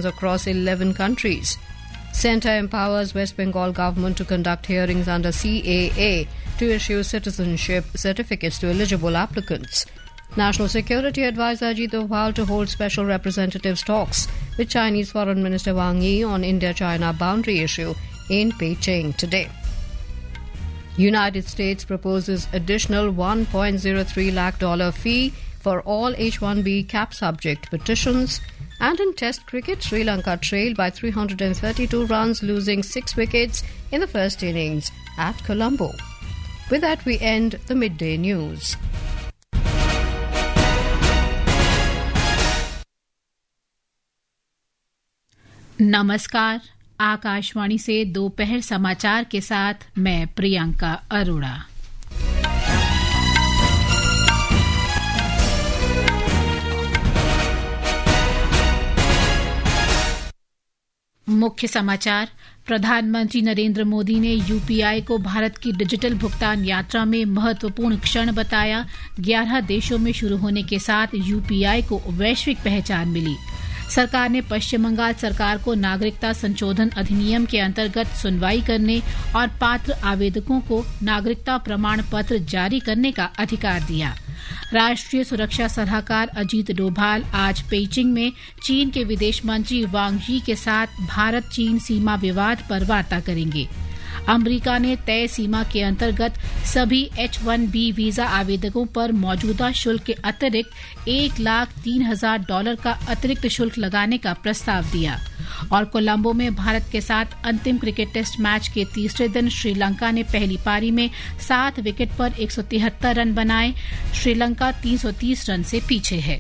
across 11 countries. Centre empowers West Bengal government to conduct hearings under CAA to issue citizenship certificates to eligible applicants. National Security Advisor Ajit Doval to hold special representatives talks with Chinese Foreign Minister Wang Yi on India-China boundary issue in Beijing today. United States proposes additional $1.03 lakh fee for all H-1B cap subject petitions. And in Test cricket, Sri Lanka trailed by 332 runs, losing 6 wickets in the first innings at Colombo. With that, we end the midday news. नमस्कार, आकाशवाणी से दोपहर समाचार के साथ मैं प्रियंका अरोड़ा। मुख्य समाचार। प्रधानमंत्री नरेंद्र मोदी ने यूपीआई को भारत की डिजिटल भुगतान यात्रा में महत्वपूर्ण क्षण बताया। 11 देशों में शुरू होने के साथ यूपीआई को वैश्विक पहचान मिली। सरकार ने पश्चिम बंगाल सरकार को नागरिकता संशोधन अधिनियम के अंतर्गत सुनवाई करने और पात्र आवेदकों को नागरिकता प्रमाण पत्र जारी करने का अधिकार दिया। राष्ट्रीय सुरक्षा सलाहकार अजीत डोभाल आज पेइचिंग में चीन के विदेश मंत्री वांग यी के साथ भारत चीन सीमा विवाद पर वार्ता करेंगे। अमेरिका ने तय सीमा के अंतर्गत सभी H-1B वीजा आवेदकों पर मौजूदा शुल्क के अतिरिक्त $1,03,000 का अतिरिक्त शुल्क लगाने का प्रस्ताव दिया। और कोलंबो में भारत के साथ अंतिम क्रिकेट टेस्ट मैच के तीसरे दिन श्रीलंका ने पहली पारी में 7 विकेट पर 173 रन बनाए। श्रीलंका 330 रन से पीछे है।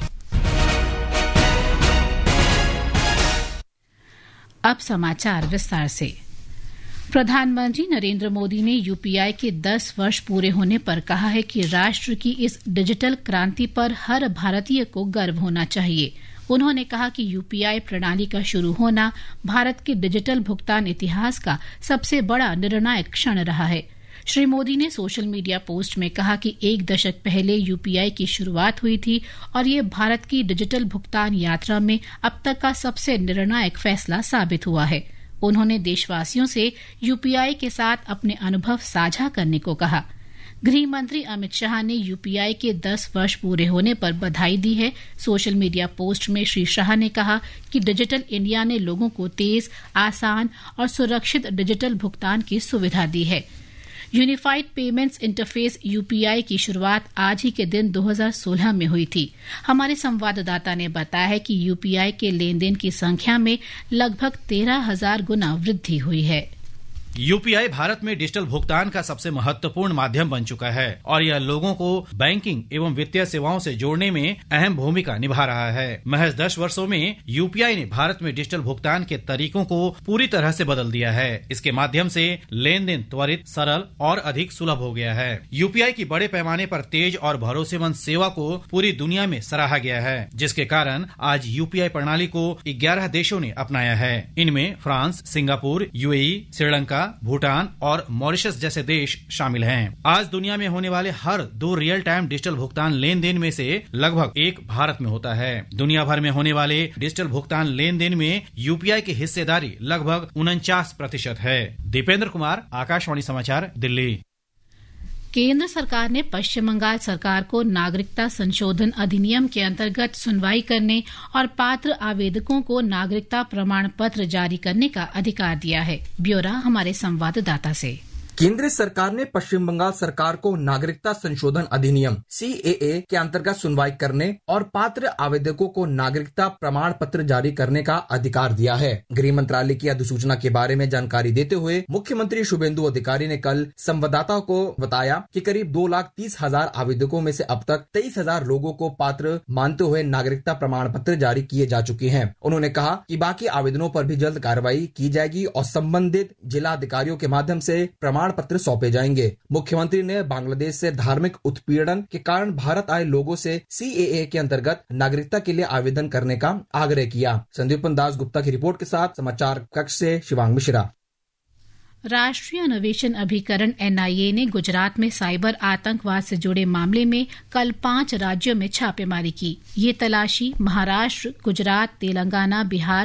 अब समाचार विस्तार से। प्रधानमंत्री नरेंद्र मोदी ने यूपीआई के 10 वर्ष पूरे होने पर कहा है कि राष्ट्र की इस डिजिटल क्रांति पर हर भारतीय को गर्व होना चाहिए। उन्होंने कहा कि यूपीआई प्रणाली का शुरू होना भारत के डिजिटल भुगतान इतिहास का सबसे बड़ा निर्णायक क्षण रहा है। श्री मोदी ने सोशल मीडिया पोस्ट में कहा कि 1 दशक पहले यूपीआई की शुरुआत हुई थी और ये भारत की डिजिटल भुगतान यात्रा में अब तक का सबसे निर्णायक फैसला साबित हुआ है। उन्होंने देशवासियों से यूपीआई के साथ अपने अनुभव साझा करने को कहा। गृह मंत्री अमित शाह ने यूपीआई के 10 वर्ष पूरे होने पर बधाई दी है। सोशल मीडिया पोस्ट में श्री शाह ने कहा कि डिजिटल इंडिया ने लोगों को तेज, आसान और सुरक्षित डिजिटल भुगतान की सुविधा दी है। यूनिफाइड पेमेंट्स इंटरफेस यूपीआई की शुरुआत आज ही के दिन 2016 में हुई थी। हमारे संवाददाता ने बताया है कि यूपीआई के लेन देन की संख्या में लगभग 13,000 गुना वृद्धि हुई है। यूपीआई भारत में डिजिटल भुगतान का सबसे महत्वपूर्ण माध्यम बन चुका है और यह लोगों को बैंकिंग एवं वित्तीय सेवाओं से जोड़ने में अहम भूमिका निभा रहा है। महज 10 वर्षों में यूपीआई ने भारत में डिजिटल भुगतान के तरीकों को पूरी तरह से बदल दिया है। इसके माध्यम से लेन देन त्वरित, सरल और अधिक सुलभ हो गया है। यूपीआई की बड़े पैमाने पर तेज और भरोसेमंद सेवा को पूरी दुनिया में सराहा गया है, जिसके कारण आज यूपीआई प्रणाली को 11 देशों ने अपनाया है। इनमें France, Singapore, UAE, Sri Lanka, Bhutan और मॉरिशस जैसे देश शामिल हैं। आज दुनिया में होने वाले हर 2 रियल टाइम डिजिटल भुगतान लेन देन में से लगभग 1 भारत में होता है। दुनिया भर में होने वाले डिजिटल भुगतान लेन देन में यूपीआई की हिस्सेदारी लगभग 49% है। दीपेंद्र कुमार, आकाशवाणी समाचार, दिल्ली। केंद्र सरकार ने पश्चिम बंगाल सरकार को नागरिकता संशोधन अधिनियम के अंतर्गत सुनवाई करने और पात्र आवेदकों को नागरिकता प्रमाण पत्र जारी करने का अधिकार दिया है। ब्यौरा हमारे संवाददाता से। केंद्र सरकार ने पश्चिम बंगाल सरकार को नागरिकता संशोधन अधिनियम CAA के अंतर्गत सुनवाई करने और पात्र आवेदकों को नागरिकता प्रमाण पत्र जारी करने का अधिकार दिया है। गृह मंत्रालय की अधिसूचना के बारे में जानकारी देते हुए मुख्यमंत्री शुभेंदु अधिकारी ने कल संवाददाताओं को बताया कि करीब 2,30,000 आवेदकों में से अब तक 23,000 लोगों को पात्र मानते हुए नागरिकता प्रमाण पत्र जारी किए जा चुके हैं। उन्होंने कहा कि बाकी आवेदनों पर भी जल्द कार्रवाई की जाएगी और संबंधित जिला अधिकारियों के माध्यम से प्रमाण पत्र सौंपे जाएंगे। मुख्यमंत्री ने बांग्लादेश से धार्मिक उत्पीड़न के कारण भारत आए लोगों से CAA के अंतर्गत नागरिकता के लिए आवेदन करने का आग्रह किया। संदीपन दास गुप्ता की रिपोर्ट के साथ समाचार कक्ष से शिवांग मिश्रा। राष्ट्रीय अन्वेषण अभिकरण NIA ने गुजरात में साइबर आतंकवाद से जुड़े मामले में कल 5 राज्यों में छापेमारी की। ये तलाशी महाराष्ट्र, गुजरात, तेलंगाना, बिहार,